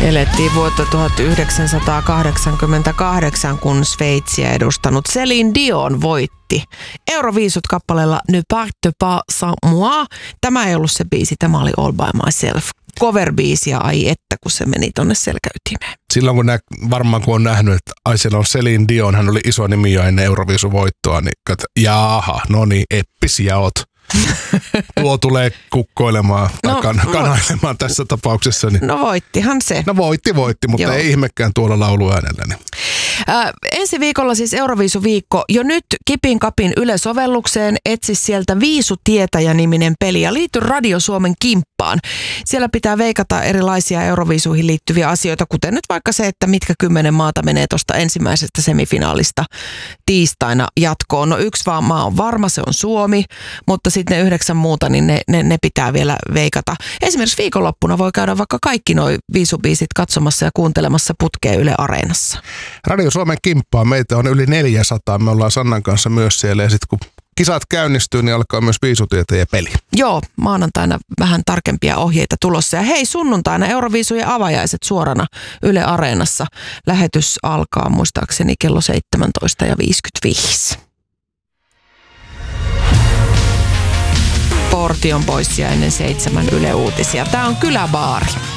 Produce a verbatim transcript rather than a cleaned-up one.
Elettiin vuotta tuhatyhdeksänsataakahdeksankymmentäkahdeksan, kun Sveitsiä edustanut Céline Dion voitti Euroviisut kappaleella Ne parte pas sans moi. Tämä ei ollut se biisi, tämä oli All by myself. Cover-biisi ja ai että, kun se meni tonne selkäytimeen. Silloin kun nä, varmaan kun on nähnyt, että ai siellä on Céline Dion, hän oli iso nimi jo ennen Euroviisuvoittoa, niin kat, jaaha, no niin, eppisiä oot. Tuo tulee kukkoilemaan tai no, kan, kanailemaan tässä tapauksessa. Niin. No voittihan se. No voitti, voitti, mutta Joo. ei ihmekään tuolla lauluäänellä. Niin. Äh, ensi viikolla siis Euroviisuviikko. Jo nyt Kipin Kapin Yle-sovellukseen etsi sieltä Viisutietäjä-niminen peli ja liity Radio Suomen kimppaan. Siellä pitää veikata erilaisia Euroviisuihin liittyviä asioita, kuten nyt vaikka se, että mitkä kymmenen maata menee tuosta ensimmäisestä semifinaalista tiistaina jatkoon. No yksi vaan maa on varma, se on Suomi, mutta sitten ne yhdeksän muuta, niin ne, ne, ne pitää vielä veikata. Esimerkiksi viikonloppuna voi käydä vaikka kaikki nuo viisubiisit katsomassa ja kuuntelemassa putkea Yle Areenassa. Radio Suomen kimppaa, meitä on yli neljäsataa, me ollaan Sannan kanssa myös siellä ja sitten kun kisat käynnistyy, niin alkaa myös Viisutietäjä peli. Joo, maanantaina vähän tarkempia ohjeita tulossa. Ja hei, sunnuntaina Euroviisujen avajaiset suorana Yle Areenassa. Lähetys alkaa muistaakseni kello seitsemäntoista ja viisikymmentäviisi. Portion pois ja ennen seitsemän Yle Uutisia. Tämä on Kyläbaari.